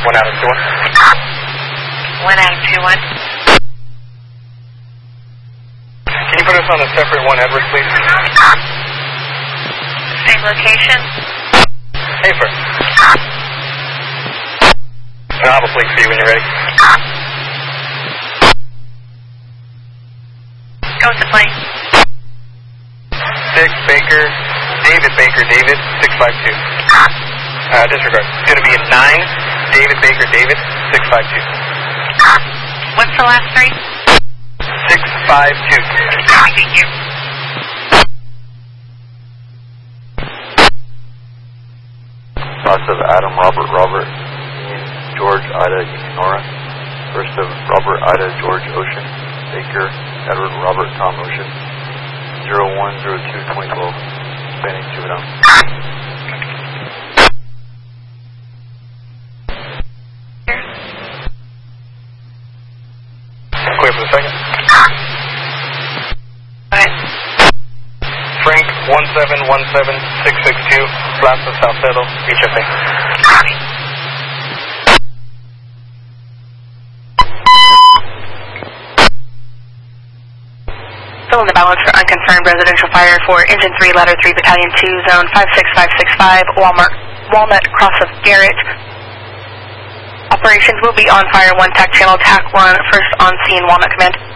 1 Adam 2-1. 1 Adam 2-1. Can you put us on a separate 1 Edward, please? Same location. Safer. And I'll have a fleet for you when you're ready. Go with the plane. 6 Baker, David Baker, David, 652. Disregard. It's going to be a 9, David Baker, David, 652. What's the last 3? 652. Thank you. Last of Adam, Robert, Robert, Union, George, Ida, Union, Nora. First of Robert, Ida, George, Ocean, Baker, Edward, Robert, Tom, Ocean. 0102-2012. Spanning juvenile. Clear for the second. Go ahead. Frank 1717662, Plaza Salcedo, HFA. Still in the balance for unconfirmed residential fire for Engine 3, Ladder 3, Battalion 2, Zone 56565, Walnut Cross of Garrett. Operations will be on fire 1, TAC channel, TAC 1, first on scene, Walnut Command.